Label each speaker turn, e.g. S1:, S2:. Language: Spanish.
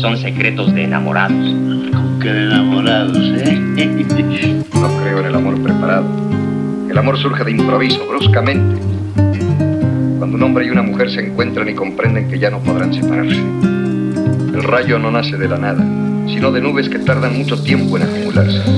S1: son secretos de enamorados.
S2: ¿Con qué de enamorados,
S3: No creo en el amor preparado. El amor surge de improviso, bruscamente. Cuando un hombre y una mujer se encuentran y comprenden que ya no podrán separarse. El rayo no nace de la nada, sino de nubes que tardan mucho tiempo en acumularse.